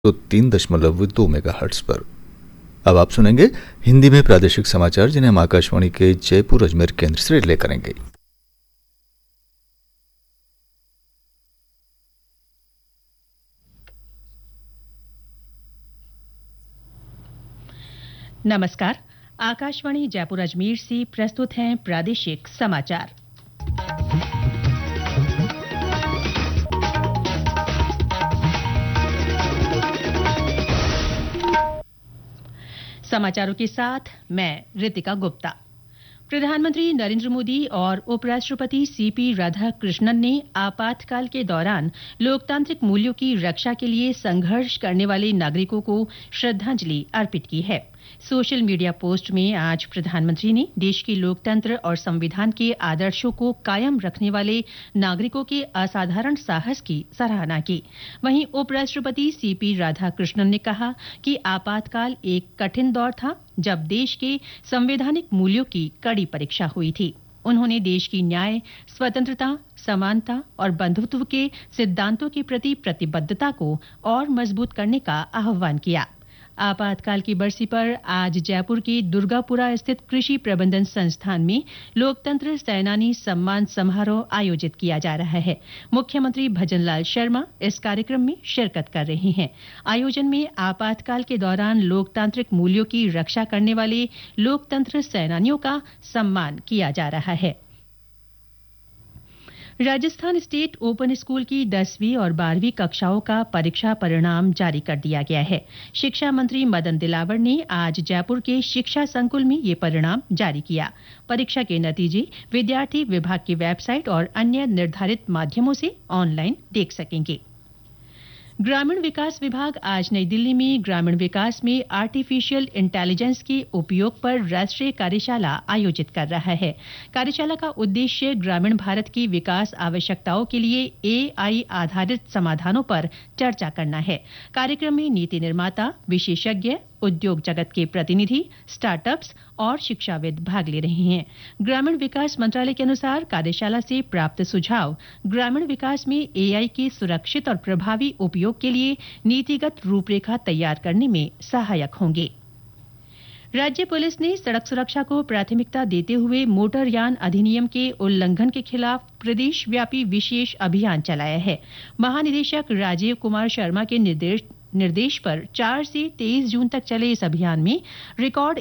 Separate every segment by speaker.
Speaker 1: तो 3.2 मेगाहर्ट्ज पर। अब आप सुनेंगे हिंदी में प्रादेशिक समाचार, जिन्हें हम आकाशवाणी के जयपुर अजमेर केंद्र से रिले करेंगे।
Speaker 2: नमस्कार, आकाशवाणी जयपुर अजमेर से प्रस्तुत हैं प्रादेशिक समाचार। समाचारों के साथ मैं रितिका गुप्ता। प्रधानमंत्री नरेंद्र मोदी और उपराष्ट्रपति सीपी राधाकृष्णन ने आपातकाल के दौरान लोकतांत्रिक मूल्यों की रक्षा के लिए संघर्ष करने वाले नागरिकों को श्रद्धांजलि अर्पित की है। सोशल मीडिया पोस्ट में आज प्रधानमंत्री ने देश के लोकतंत्र और संविधान के आदर्शों को कायम रखने वाले नागरिकों के असाधारण साहस की सराहना की। वहीं उपराष्ट्रपति सीपी राधाकृष्णन ने कहा कि आपातकाल एक कठिन दौर था, जब देश के संवैधानिक मूल्यों की कड़ी परीक्षा हुई थी। उन्होंने देश की न्याय, स्वतंत्रता, समानता और बंधुत्व के सिद्धांतों के प्रति प्रतिबद्धता को और मजबूत करने का आह्वान किया। आपातकाल की बरसी पर आज जयपुर के दुर्गापुरा स्थित कृषि प्रबंधन संस्थान में लोकतंत्र सेनानी सम्मान समारोह आयोजित किया जा रहा है। मुख्यमंत्री भजनलाल शर्मा इस कार्यक्रम में शिरकत कर रहे हैं। आयोजन में आपातकाल के दौरान लोकतांत्रिक मूल्यों की रक्षा करने वाले लोकतंत्र सेनानियों का सम्मान किया जा रहा है। राजस्थान स्टेट ओपन स्कूल की 10वीं और 12वीं कक्षाओं का परीक्षा परिणाम जारी कर दिया गया है। शिक्षा मंत्री मदन दिलावर ने आज जयपुर के शिक्षा संकुल में ये परिणाम जारी किया। परीक्षा के नतीजे विद्यार्थी विभाग की वेबसाइट और अन्य निर्धारित माध्यमों से ऑनलाइन देख सकेंगे। ग्रामीण विकास विभाग आज नई दिल्ली में ग्रामीण विकास में आर्टिफिशियल इंटेलिजेंस के उपयोग पर राष्ट्रीय कार्यशाला आयोजित कर रहा है। कार्यशाला का उद्देश्य ग्रामीण भारत की विकास आवश्यकताओं के लिए एआई आधारित समाधानों पर चर्चा करना है। कार्यक्रम में नीति निर्माता, विशेषज्ञ, उद्योग जगत के प्रतिनिधि, स्टार्टअप्स और शिक्षाविद भाग ले रहे हैं। ग्रामीण विकास मंत्रालय के अनुसार कार्यशाला से प्राप्त सुझाव ग्रामीण विकास में एआई के सुरक्षित और प्रभावी उपयोग के लिए नीतिगत रूपरेखा तैयार करने में सहायक होंगे। राज्य पुलिस ने सड़क सुरक्षा को प्राथमिकता देते हुए मोटरयान अधिनियम के उल्लंघन के खिलाफ प्रदेशव्यापी विशेष अभियान चलाया है। महानिदेशक राजीव कुमार शर्मा के निर्देश पर 4 से 23 जून तक चले इस अभियान में रिकॉर्ड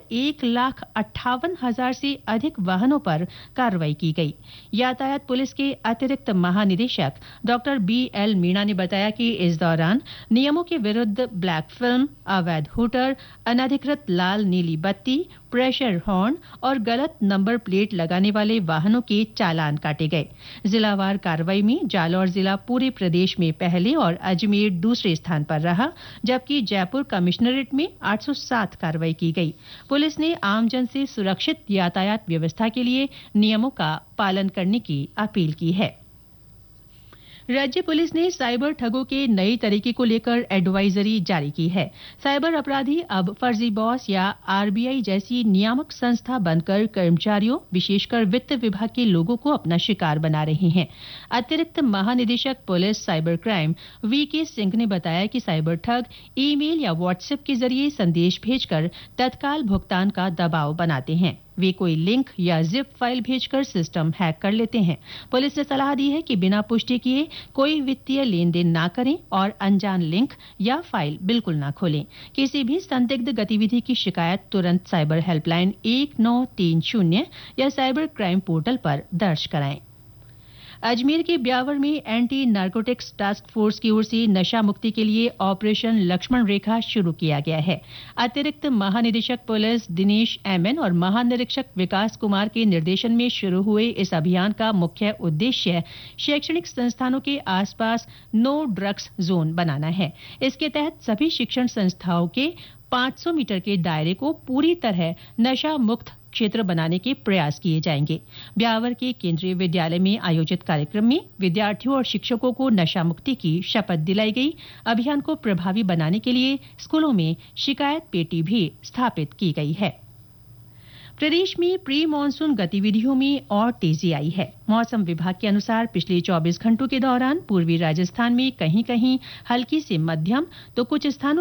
Speaker 2: 1,58,000 से अधिक वाहनों पर कार्रवाई की गई। यातायात पुलिस के अतिरिक्त महानिदेशक डॉक्टर BL मीणा ने बताया कि इस दौरान नियमों के विरुद्ध ब्लैक फिल्म, अवैध हूटर, अनधिकृत लाल नीली बत्ती, प्रेशर हॉर्न और गलत नंबर प्लेट लगाने वाले वाहनों के चालान काटे गए। जिलावार कार्रवाई में जालौर जिला पूरे प्रदेश में पहले और अजमेर दूसरे स्थान पर रहा, जबकि जयपुर कमिश्नरेट में 807 कार्रवाई की गई। पुलिस ने आमजन से सुरक्षित यातायात व्यवस्था के लिए नियमों का पालन करने की अपील की है। राज्य पुलिस ने साइबर ठगों के नए तरीके को लेकर एडवाइजरी जारी की है। साइबर अपराधी अब फर्जी बॉस या आरबीआई जैसी नियामक संस्था बनकर कर्मचारियों, विशेषकर वित्त विभाग के लोगों को अपना शिकार बना रहे हैं। अतिरिक्त महानिदेशक police cyber crime VK Singh ने बताया कि साइबर ठग ईमेल या व्हाट्सएप के जरिए संदेश भेजकर तत्काल भुगतान का दबाव बनाते हैं। वे कोई लिंक या जिप फाइल भेजकर सिस्टम हैक कर लेते हैं। पुलिस ने सलाह दी है कि बिना पुष्टि किए कोई वित्तीय लेन देन ना करें और अनजान लिंक या फाइल बिल्कुल ना खोलें। किसी भी संदिग्ध गतिविधि की शिकायत तुरंत साइबर हेल्पलाइन 1930 या साइबर क्राइम पोर्टल पर दर्ज कराएं। अजमेर के ब्यावर में एंटी नारकोटिक्स टास्क फोर्स की ओर से नशा मुक्ति के लिए ऑपरेशन लक्ष्मण रेखा शुरू किया गया है। अतिरिक्त महानिदेशक पुलिस दिनेश MN और महानिरीक्षक विकास कुमार के निर्देशन में शुरू हुए इस अभियान का मुख्य उद्देश्य शैक्षणिक संस्थानों के आसपास नो ड्रग्स जोन बनाना है। इसके तहत सभी शिक्षण संस्थाओं के 500 मीटर के दायरे को पूरी तरह नशा मुक्त क्षेत्र बनाने के प्रयास किए जाएंगे। ब्यावर के केंद्रीय विद्यालय में आयोजित कार्यक्रम में विद्यार्थियों और शिक्षकों को नशा मुक्ति की शपथ दिलाई गई। अभियान को प्रभावी बनाने के लिए स्कूलों में शिकायत पेटी भी स्थापित की गई है। प्रदेश में प्री मानसून गतिविधियों में और तेजी आई है। मौसम विभाग के अनुसार पिछले 24 घंटों के दौरान पूर्वी राजस्थान में कहीं-कहीं हल्की से मध्यम तो कुछ स्थानों